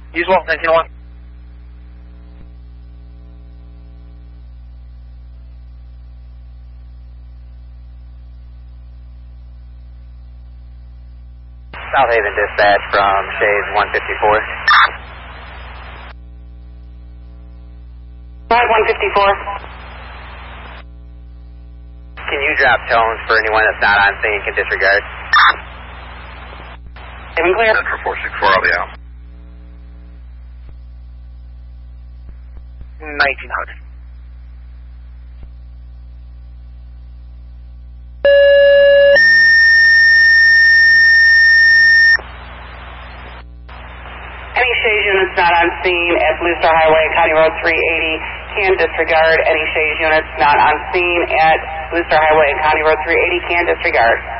Usual, 1901. South Haven dispatch from Shades 154. 154. Can you drop tones for anyone that's not on scene can disregard? Haven clear. That's for 464, I'll be out. 1900. Any Shays units not on scene at Blue Star Highway, County Road 380 can disregard. Any Shays units not on scene at Blue Star Highway and County Road 380 can disregard.